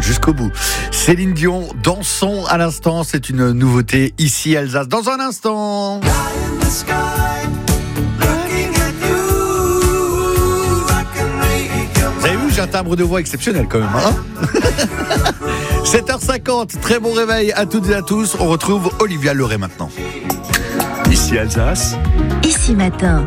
jusqu'au bout. Céline Dion, Dansons à l'instant, c'est une nouveauté ici Alsace. Dans un instant. Vous avez vu, j'ai un timbre de voix exceptionnel quand même, hein. 7h50, très bon réveil à toutes et à tous. On retrouve Olivia Leray maintenant. Ici Alsace. Ici matin.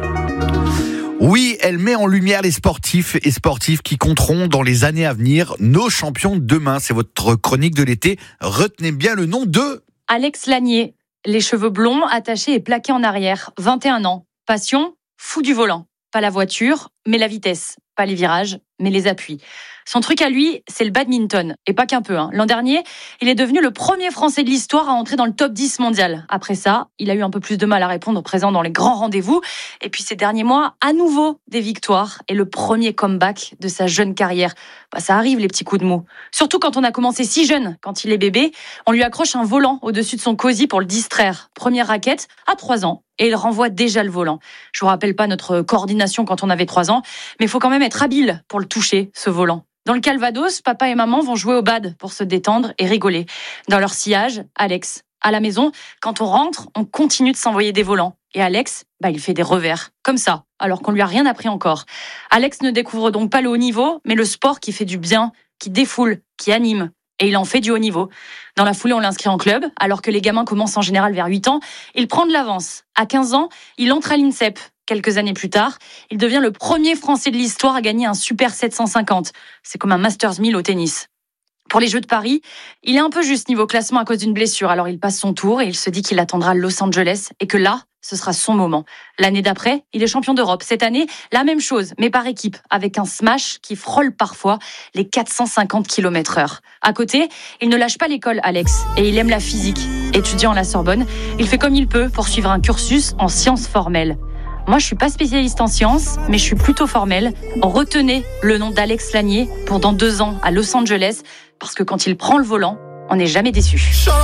Oui, elle met en lumière les sportifs et sportives qui compteront dans les années à venir, nos champions de demain. C'est votre chronique de l'été. Retenez bien le nom de... Alex Lanier, les cheveux blonds, attachés et plaqués en arrière, 21 ans. Passion, fou du volant. Pas la voiture, mais la vitesse. Pas les virages, mais les appuis. Son truc à lui, c'est le badminton. Et pas qu'un peu. L'an dernier, il est devenu le premier Français de l'histoire à entrer dans le top 10 mondial. Après ça, il a eu un peu plus de mal à répondre présent dans les grands rendez-vous. Et puis ces derniers mois, à nouveau, des victoires et le premier comeback de sa jeune carrière. Ça arrive, les petits coups de mou. Surtout quand on a commencé si jeune, quand il est bébé, on lui accroche un volant au-dessus de son cosy pour le distraire. Première raquette, à 3 ans. Et il renvoie déjà le volant. Je vous rappelle pas notre coordination quand on avait 3 ans, mais il faut quand même être habile pour le toucher, ce volant. Dans le Calvados, papa et maman vont jouer au bad pour se détendre et rigoler. Dans leur sillage, Alex. À la maison, quand on rentre, on continue de s'envoyer des volants. Et Alex, il fait des revers. Comme ça, alors qu'on lui a rien appris encore. Alex ne découvre donc pas le haut niveau, mais le sport qui fait du bien, qui défoule, qui anime. Et il en fait du haut niveau. Dans la foulée, on l'inscrit en club, alors que les gamins commencent en général vers 8 ans. Il prend de l'avance. À 15 ans, il entre à l'INSEP. Quelques années plus tard, il devient le premier Français de l'histoire à gagner un Super 750. C'est comme un Masters 1000 au tennis. Pour les Jeux de Paris, il est un peu juste niveau classement à cause d'une blessure. Alors il passe son tour et il se dit qu'il attendra Los Angeles et que là, ce sera son moment. L'année d'après, il est champion d'Europe. Cette année, la même chose, mais par équipe, avec un smash qui frôle parfois les 450 km/h. À côté, il ne lâche pas l'école, Alex, et il aime la physique. Étudiant à la Sorbonne, il fait comme il peut pour suivre un cursus en sciences formelles. Moi, je suis pas spécialiste en sciences, mais je suis plutôt formelle. Retenez le nom d'Alex Lanier pour dans 2 ans à Los Angeles, parce que quand il prend le volant, on n'est jamais déçu.